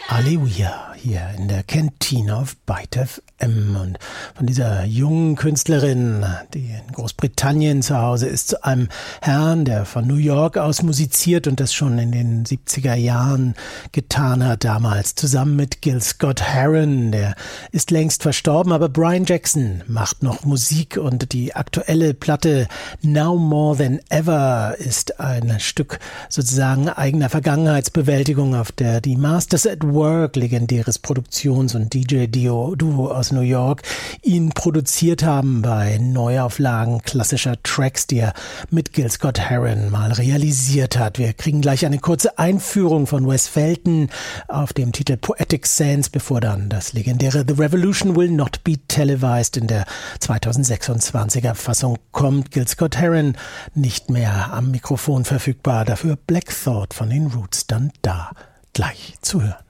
Alleluia hier in der Kantine auf Byte FM. Und von dieser jungen Künstlerin, die in Großbritannien zu Hause ist, zu einem Herrn, der von New York aus musiziert und das schon in den 70er Jahren getan hat, damals zusammen mit Gil Scott-Heron. Der ist längst verstorben, aber Brian Jackson macht noch Musik und die aktuelle Platte Now More Than Ever ist ein Stück sozusagen eigener Vergangenheitsbewältigung, auf der die Masters at Work, legendäres Produktions- und DJ-Duo aus New York, ihn produziert haben bei Neuauflagen klassischer Tracks, die er mit Gil Scott-Heron mal realisiert hat. Wir kriegen gleich eine kurze Einführung von Wes Felton auf dem Titel Poetic Sands, bevor dann das legendäre The Revolution Will Not Be Televised in der 2026er Fassung kommt. Gil Scott-Heron nicht mehr am Mikrofon verfügbar, dafür Black Thought von den Roots dann da. Gleich zu hören.